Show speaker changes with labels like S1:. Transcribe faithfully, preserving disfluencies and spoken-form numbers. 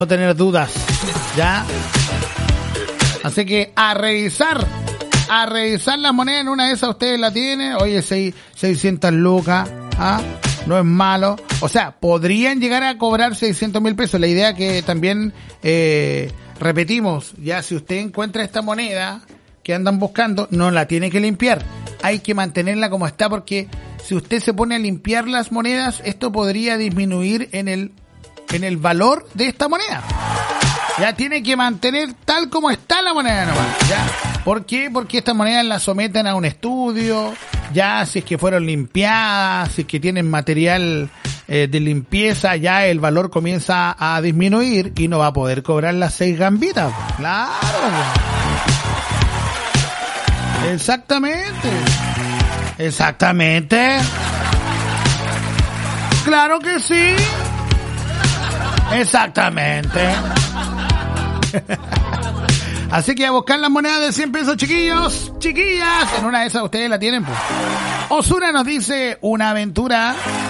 S1: no tener dudas, ¿ya? Así que a revisar, a revisar las monedas. En una de esas ustedes la tienen. Oye, seis, seiscientas lucas, ¿ah? No es malo. O sea, podrían llegar a cobrar seiscientos mil pesos. La idea que también, eh, repetimos, ya si usted encuentra esta moneda que andan buscando, no la tiene que limpiar. Hay que mantenerla como está, porque si usted se pone a limpiar las monedas, esto podría disminuir en el, en el valor de esta moneda. Ya tiene que mantener tal como está la moneda nomás, ¿ya? ¿Por qué? Porque estas monedas las someten a un estudio, ya si es que fueron limpiadas, si es que tienen material eh, de limpieza, ya el valor comienza a disminuir y no va a poder cobrar las seis gambitas. Claro. Exactamente. Exactamente. Claro que sí. Exactamente. Así que a buscar las monedas de cien pesos, chiquillos, chiquillas. En una de esas ustedes la tienen, pues. Osuna nos dice, una aventura